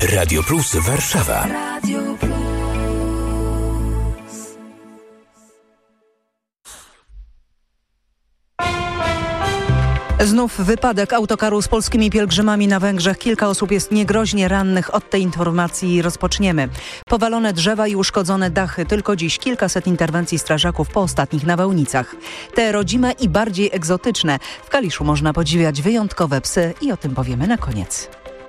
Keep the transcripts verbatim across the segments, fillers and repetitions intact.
Radio Plus Warszawa. Radio Plus. Znów wypadek autokaru z polskimi pielgrzymami na Węgrzech. Kilka osób jest niegroźnie rannych. Od tej informacji rozpoczniemy. Powalone drzewa i uszkodzone dachy. Tylko dziś kilkaset interwencji strażaków po ostatnich nawałnicach. Te rodzime i bardziej egzotyczne. W Kaliszu można podziwiać wyjątkowe psy i o tym powiemy na koniec.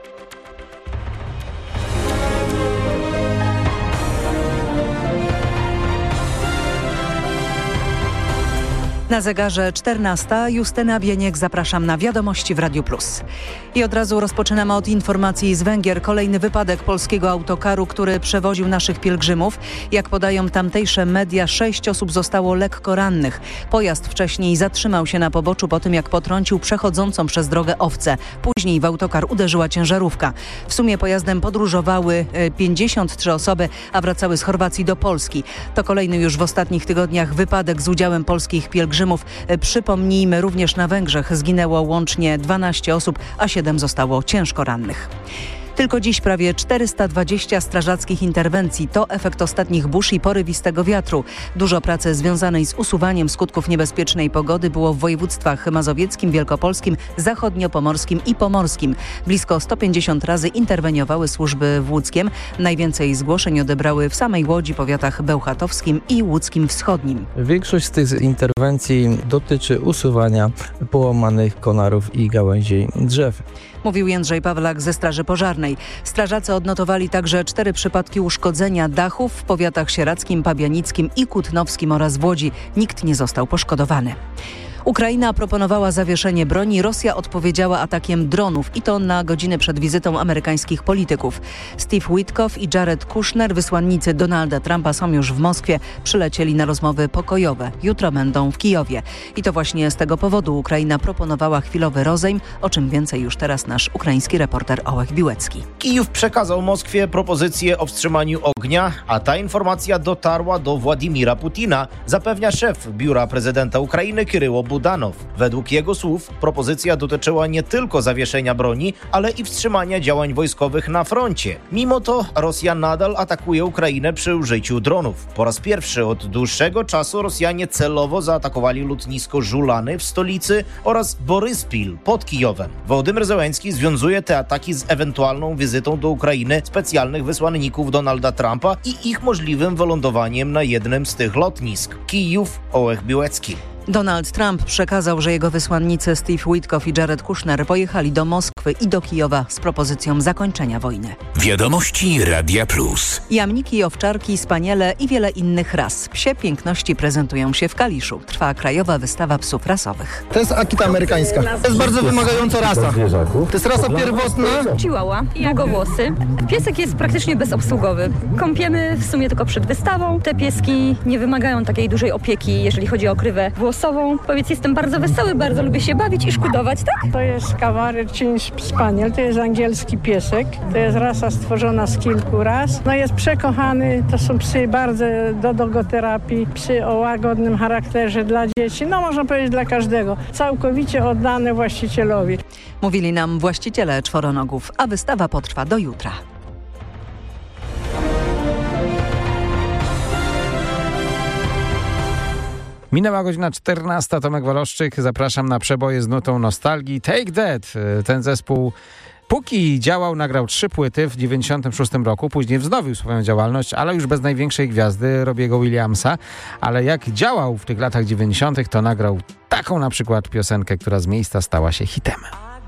Na zegarze czternasta. Justyna Bieniek, zapraszam na Wiadomości w Radiu Plus. I od razu rozpoczynamy od informacji z Węgier. Kolejny wypadek polskiego autokaru, który przewoził naszych pielgrzymów. Jak podają tamtejsze media, sześć osób zostało lekko rannych. Pojazd wcześniej zatrzymał się na poboczu po tym, jak potrącił przechodzącą przez drogę owcę. Później w autokar uderzyła ciężarówka. W sumie pojazdem podróżowały pięćdziesiąt trzy osoby, a wracały z Chorwacji do Polski. To kolejny już w ostatnich tygodniach wypadek z udziałem polskich pielgrzymów. Przypomnijmy, również na Węgrzech zginęło łącznie dwanaście osób, a siedem zostało ciężko rannych. Tylko dziś prawie czterysta dwadzieścia strażackich interwencji. To efekt ostatnich burz i porywistego wiatru. Dużo pracy związanej z usuwaniem skutków niebezpiecznej pogody było w województwach mazowieckim, wielkopolskim, zachodniopomorskim i pomorskim. Blisko sto pięćdziesiąt razy interweniowały służby w Łódzkiem. Najwięcej zgłoszeń odebrały w samej Łodzi, powiatach bełchatowskim i łódzkim wschodnim. Większość z tych interwencji dotyczy usuwania połamanych konarów i gałęzi drzew. Mówił Jędrzej Pawlak ze Straży Pożarnej. Strażacy odnotowali także cztery przypadki uszkodzenia dachów w powiatach sieradzkim, pabianickim i kutnowskim oraz w Łodzi. Nikt nie został poszkodowany. Ukraina proponowała zawieszenie broni, Rosja odpowiedziała atakiem dronów i to na godziny przed wizytą amerykańskich polityków. Steve Witkoff i Jared Kushner, wysłannicy Donalda Trumpa, są już w Moskwie, przylecieli na rozmowy pokojowe. Jutro będą w Kijowie. I to właśnie z tego powodu Ukraina proponowała chwilowy rozejm, o czym więcej już teraz nasz ukraiński reporter Ołech Biłecki. Kijów przekazał Moskwie propozycję o wstrzymaniu ognia, a ta informacja dotarła do Władimira Putina, zapewnia szef biura prezydenta Ukrainy Kiryło Budanow. Według jego słów propozycja dotyczyła nie tylko zawieszenia broni, ale i wstrzymania działań wojskowych na froncie. Mimo to Rosja nadal atakuje Ukrainę przy użyciu dronów. Po raz pierwszy od dłuższego czasu Rosjanie celowo zaatakowali lotnisko Żulany w stolicy oraz Boryspil pod Kijowem. Wołodymyr Zełenski związuje te ataki z ewentualną wizytą do Ukrainy specjalnych wysłanników Donalda Trumpa i ich możliwym wylądowaniem na jednym z tych lotnisk. Kijów, Ołech Biłecki. Donald Trump przekazał, że jego wysłannicy Steve Witkoff i Jared Kushner pojechali do Moskwy i do Kijowa z propozycją zakończenia wojny. Wiadomości Radia Plus. Jamniki, owczarki, spaniele i wiele innych ras. Psie piękności prezentują się w Kaliszu. Trwa krajowa wystawa psów rasowych. To jest Akita amerykańska. To jest bardzo wymagająca rasa. To jest rasa pierwotna. Chihuahua, długowłosy. Piesek jest praktycznie bezobsługowy. Kąpiemy w sumie tylko przed wystawą. Te pieski nie wymagają takiej dużej opieki, jeżeli chodzi o okrywę włosową. Powiedz, jestem bardzo wesoły, bardzo lubię się bawić i szkudować, tak? To jest Cavalier Cinch Spaniel, to jest angielski piesek. To jest rasa stworzona z kilku ras. No jest przekochany, to są psy bardzo do logoterapii, psy o łagodnym charakterze dla dzieci, no można powiedzieć dla każdego. Całkowicie oddane właścicielowi. Mówili nam właściciele czworonogów, a wystawa potrwa do jutra. Minęła godzina czternasta, Tomek Waloszczyk. Zapraszam na przeboje z nutą nostalgii. Take That. Ten zespół, póki działał, nagrał trzy płyty w dziewięćdziesiątym szóstym roku. Później wznowił swoją działalność, ale już bez największej gwiazdy, Robiego Williamsa. Ale jak działał w tych latach dziewięćdziesiątych, to nagrał taką na przykład piosenkę, która z miejsca stała się hitem.